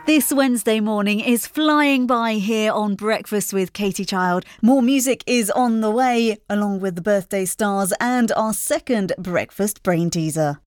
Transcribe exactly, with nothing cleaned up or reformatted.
This Wednesday morning is flying by here on Breakfast with Katie Child. More music is on the way, along with the birthday stars and our second breakfast brain teaser.